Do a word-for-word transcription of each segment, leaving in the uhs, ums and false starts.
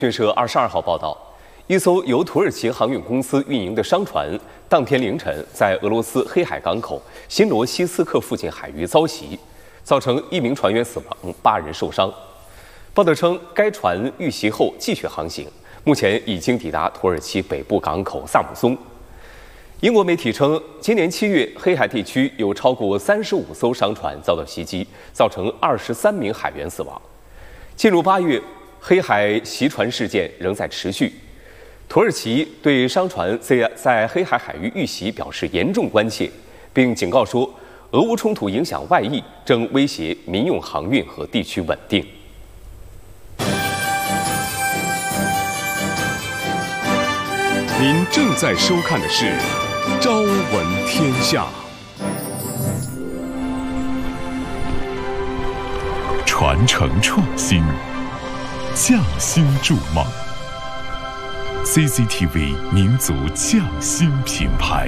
据社二十二号报道，一艘由土耳其航运公司运营的商船，当天凌晨在俄罗斯黑海港口新罗西斯克附近海域遭袭，造成一名船员死亡，八人受伤。报道称，该船遇袭后继续航行，目前已经抵达土耳其北部港口萨姆松。英国媒体称，今年七月，黑海地区有超过三十五艘商船遭到袭击，造成二十三名海员死亡。进入八月，黑海袭船事件仍在持续。土耳其对商船在在黑海海域遇袭表示严重关切，并警告说，俄乌冲突影响外溢，正威胁民用航运和地区稳定。 您正在收看的是《朝闻天下》。传承创新，匠心筑梦。C C T V 民族匠心品牌。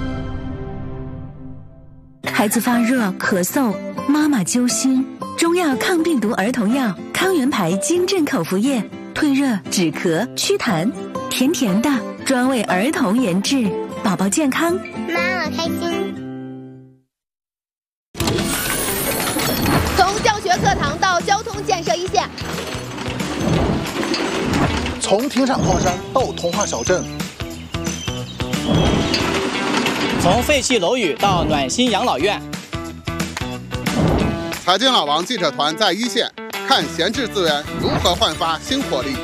孩子发热、咳嗽，妈妈揪心，中药抗病毒儿童药康源牌金镇口服液，退热、止咳、祛痰，甜甜的，专为儿童研制，宝宝健康， 妈妈开心。从教学课堂到交通建设一线， 从停产矿山到童话小镇， 从废弃楼宇到暖心养老院。 财经老王记者团在一线，看闲置资源如何焕发新活力。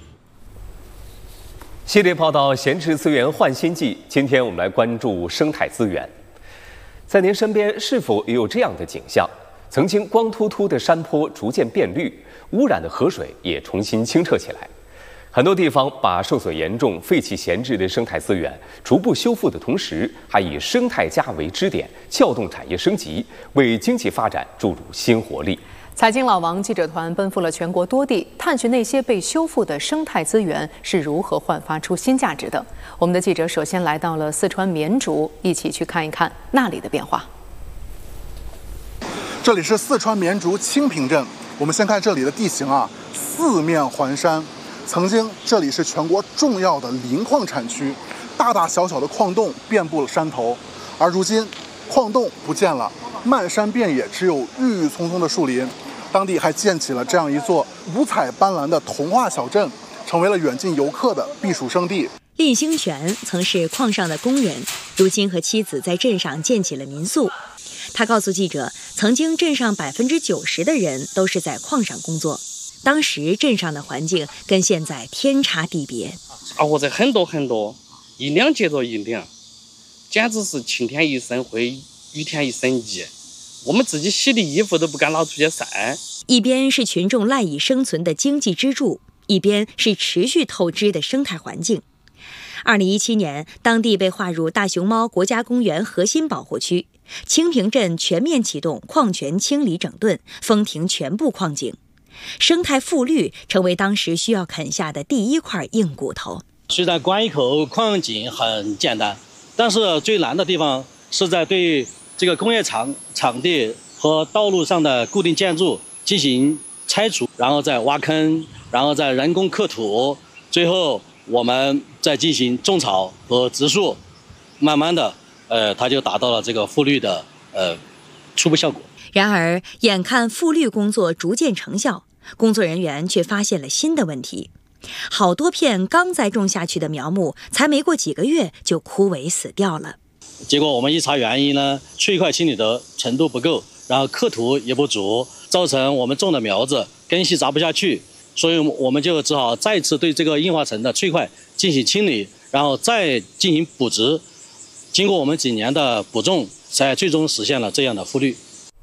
系列报道《闲置资源焕新季》，今天我们来关注生态资源。在您身边是否也有这样的景象？曾经光秃秃的山坡逐渐变绿，污染的河水也重新清澈起来。很多地方把受损严重、废弃闲置的生态资源逐步修复的同时，还以生态家为支点，撬动产业升级，为经济发展注入新活力。 财经老王记者团奔赴了全国多地，探寻那些被修复的生态资源是如何焕发出新价值的。我们的记者首先来到了四川绵竹，一起去看一看那里的变化。 这里是四川绵竹清平镇，我们先看这里的地形啊，四面环山。曾经这里是全国重要的磷矿产区，大大小小的矿洞遍布了山头，而如今矿洞不见了，漫山遍野只有郁郁葱葱的树林。当地还建起了这样一座五彩斑斓的童话小镇，成为了远近游客的避暑胜地。 厉兴全曾是矿上的工人，如今和妻子在镇上建起了民宿。他告诉记者，曾经镇上百分之九十的人都是在矿上工作，当时镇上的环境跟现在天差地别。 啊，我这很多很多，一两接着一两，简直是晴天一身灰，雨天一身泥。我们自己洗的衣服都不敢拿出去晒。 一边是群众赖以生存的经济支柱，一边是持续透支的生态环境。二零一七年，当地被划入大熊猫国家公园核心保护区，清平镇全面启动矿权清理整顿，封停全部矿井。生态复绿成为当时需要啃下的第一块硬骨头。 虽然关一口矿井很简单，但是最难的地方是在对这个工业场场地和道路上的固定建筑进行拆除，然后再挖坑，然后再人工刻土，最后我们再进行种草和植树，慢慢的，呃，它就达到了这个复绿的呃初步效果。 然而，眼看复绿工作逐渐成效，工作人员却发现了新的问题。好多片刚栽种下去的苗木，才没过几个月就枯萎死掉了。 结果我们一查原因呢，脆块清理的程度不够，然后刻土也不足，造成我们种的苗子根系扎不下去，所以我们就只好再次对这个硬化层的脆块进行清理，然后再进行补植。经过我们几年的补种，才最终实现了这样的复绿。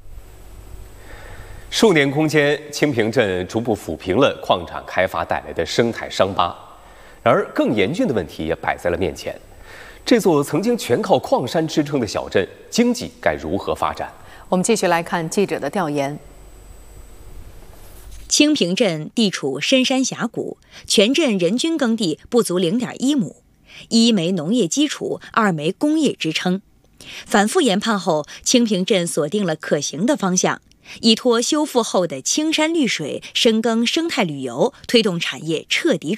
数年空间，清平镇逐步抚平了矿产开发带来的生态伤疤，然而更严峻的问题也摆在了面前。这座曾经全靠矿山支撑的小镇，经济该如何发展？ 我们继续来看记者的调研。 清平镇地处深山峡谷，全镇人均耕地不足零点一亩，一没农业基础，二没工业支撑。反复研判后，清平镇锁定了可行的方向， 依托修复后的青山绿水，深耕生态旅游，推动产业彻底